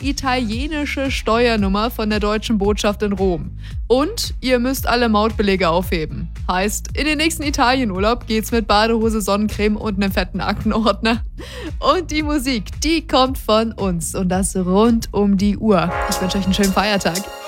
italienische Steuernummer von der deutschen Botschaft in Rom. Und ihr müsst alle Mautbelege aufheben. Heißt, in den nächsten Italienurlaub geht's mit Badehose, Sonnencreme und einem fetten Aktenordner. Und die Musik, die kommt von uns und das rund um die Uhr. Ich wünsche euch einen schönen Feiertag.